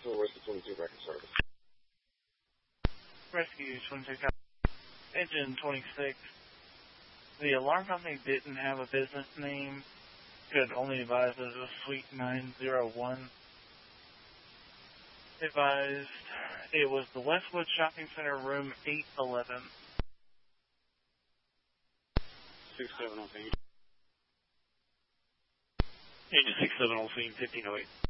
Hospital, Rescue 22 Record Service. Rescue 22, Engine 26. The alarm company didn't have a business name. Could only advise it was Suite 901. Advised it was the Westwood Shopping Center, room 811. 67 on scene. Engine 67 on scene, 1508.